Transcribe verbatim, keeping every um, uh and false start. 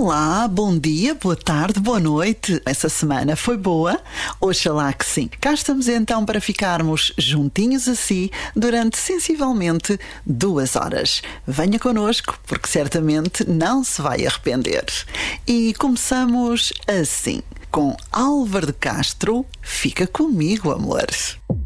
Olá, bom dia, boa tarde, boa noite. Essa semana foi boa? Oxalá que sim. Cá estamos então para ficarmos juntinhos assim durante sensivelmente duas horas. Venha connosco, porque certamente não se vai arrepender. E começamos assim, com Álvaro de Castro, Fica Comigo, Amor.